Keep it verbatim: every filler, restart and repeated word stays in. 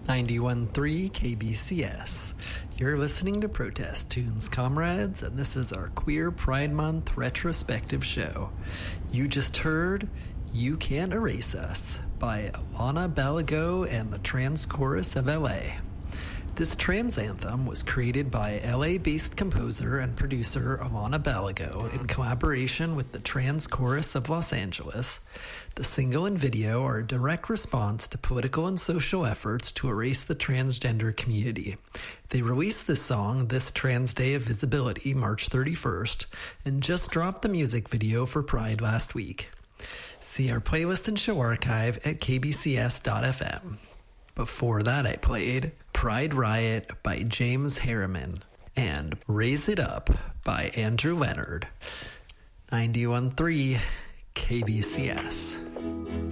ninety-one point three K B C S. You're listening to Protest Tunes, comrades, and this is our Queer Pride Month retrospective show. You just heard You Can't Erase Us by Alana Balago and the Trans Chorus of L A. This trans anthem was created by L A-based composer and producer Alana Balago in collaboration with the Trans Chorus of Los Angeles. The single and video are a direct response to political and social efforts to erase the transgender community. They released this song this Trans Day of Visibility, March thirty-first, and just dropped the music video for Pride last week. See our playlist and show archive at k b c s dot f m. Before that, I played Pride Riot by James Harriman and Raise It Up by Andrew Leonard. ninety-one point three K B C S.